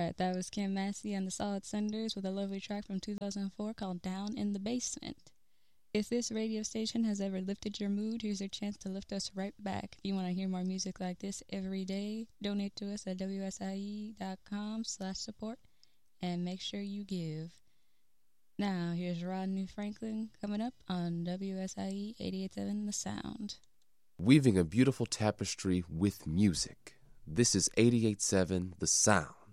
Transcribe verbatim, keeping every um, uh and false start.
right, that was Kim Massey and the Solid Cinders with a lovely track from two thousand four called Down in the Basement. If this radio station has ever lifted your mood, here's your chance to lift us right back. If you want to hear more music like this every day, donate to us at wsie.com slash support and make sure you give. Now, here's Rodney Franklin coming up on W S I E eighty-eight point seven The Sound. Weaving a beautiful tapestry with music. This is eighty-eight point seven The Sound.